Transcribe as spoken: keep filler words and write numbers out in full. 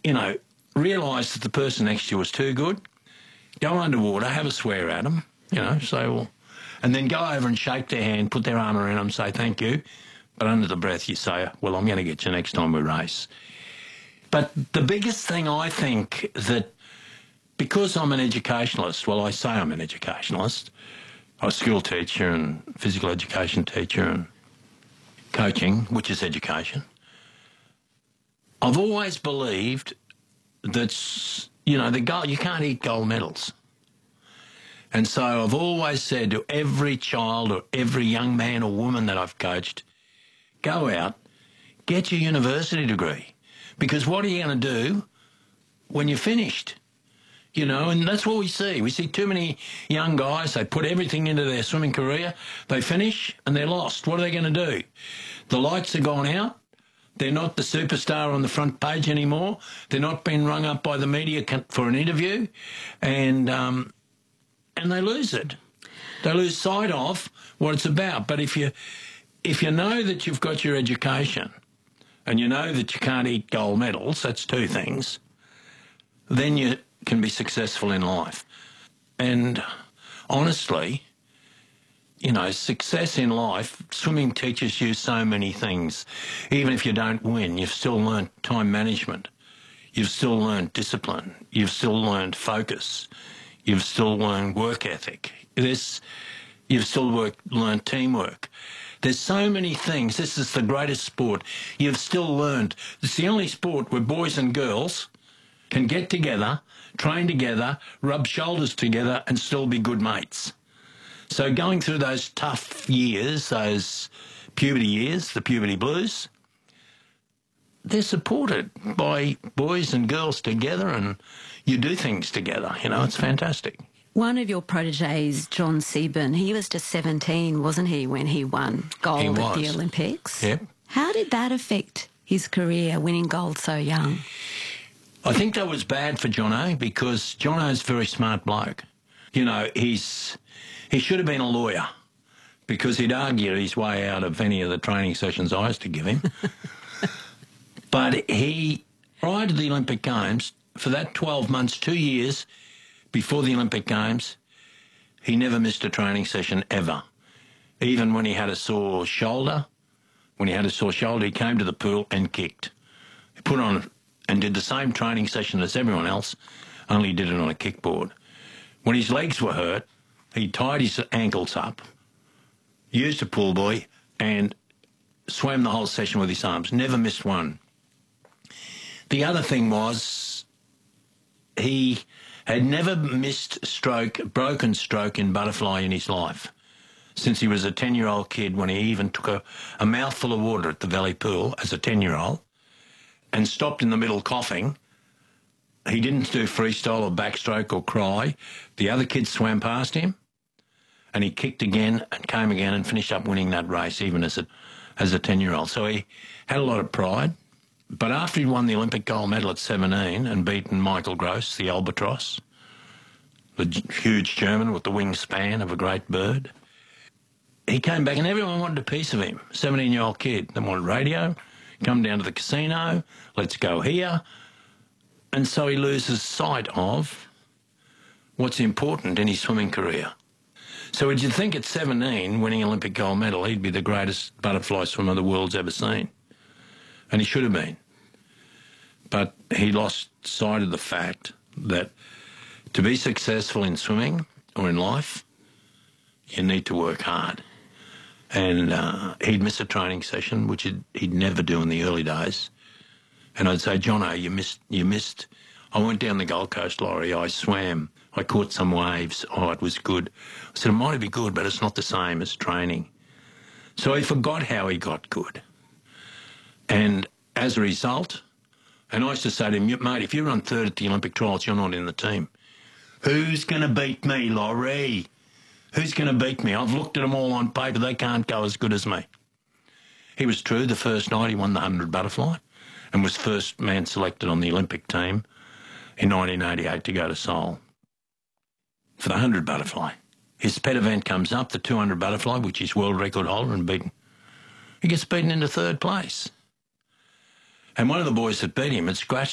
you know, realise that the person next to you was too good, go underwater, have a swear at them, you know, say, well, and then go over and shake their hand, put their arm around them, say thank you, but under the breath you say, well, I'm going to get you next time we race. But the biggest thing I think that, because I'm an educationalist, well, I say I'm an educationalist, I'm a school teacher and physical education teacher and coaching, which is education, I've always believed that, you know, the goal, you can't eat gold medals. And so I've always said to every child or every young man or woman that I've coached, go out, get your university degree. Because what are you going to do when you're finished? You know, and that's what we see. We see too many young guys, they put everything into their swimming career, they finish and they're lost. What are they going to do? The lights are gone out. They're not the superstar on the front page anymore. They're not being rung up by the media for an interview. And, um, and they lose it. They lose sight of what it's about. But if you, if you know that you've got your education and you know that you can't eat gold medals, that's two things, then you can be successful in life. And honestly, you know, success in life, swimming teaches you so many things. Even if you don't win, you've still learned time management. You've still learned discipline. You've still learned focus. You've still learned work ethic. There's, you've still work, learned teamwork. There's so many things. This is the greatest sport. You've still learned. It's the only sport where boys and girls can get together, train together, rub shoulders together and still be good mates. So going through those tough years, those puberty years, the puberty blues, they're supported by boys and girls together and you do things together. You know, it's fantastic. One of your proteges, John Seaburn, he was just seventeen, wasn't he, when he won gold He at was. the Olympics? Yep. How did that affect his career, winning gold so young? I think that was bad for Jono because Jono's a very smart bloke. You know, he's he should have been a lawyer because he'd argue his way out of any of the training sessions I used to give him. But he, prior to the Olympic Games, for that twelve months, two years before the Olympic Games, he never missed a training session ever. Even when he had a sore shoulder, when he had a sore shoulder, he came to the pool and kicked. He put on and did the same training session as everyone else, only he did it on a kickboard. When his legs were hurt, he tied his ankles up, used a pool buoy, and swam the whole session with his arms. Never missed one. The other thing was he had never missed stroke, broken stroke in butterfly in his life since he was a ten-year-old kid when he even took a, a mouthful of water at the Valley Pool as a ten-year-old and stopped in the middle coughing. He didn't do freestyle or backstroke or cry. The other kids swam past him and he kicked again and came again and finished up winning that race even as a, as a ten-year-old. So he had a lot of pride. But after he'd won the Olympic gold medal at seventeen and beaten Michael Gross, the albatross, the huge German with the wingspan of a great bird, he came back and everyone wanted a piece of him. seventeen-year-old kid. They wanted radio, come down to the casino, let's go here. And so he loses sight of what's important in his swimming career. So would you think at seventeen, winning Olympic gold medal, he'd be the greatest butterfly swimmer the world's ever seen? And he should have been. But he lost sight of the fact that to be successful in swimming or in life, you need to work hard. And uh, he'd miss a training session, which he'd, he'd never do in the early days. And I'd say, Jono, you missed, you missed. I went down the Gold Coast, Laurie. I swam. I caught some waves. Oh, it was good. I said, it might be good, but it's not the same as training. So he forgot how he got good. And as a result, and I used to say to him, mate, if you run third at the Olympic trials, you're not in the team. Who's going to beat me, Laurie? Who's going to beat me? I've looked at them all on paper. They can't go as good as me. He was true. The first night he won the one hundred butterfly and was first man selected on the Olympic team in nineteen eighty-eight to go to Seoul for the one hundred butterfly. His pet event comes up, the two hundred butterfly, which is world record holder and beaten. He gets beaten into third place. And one of the boys that beat him had scratched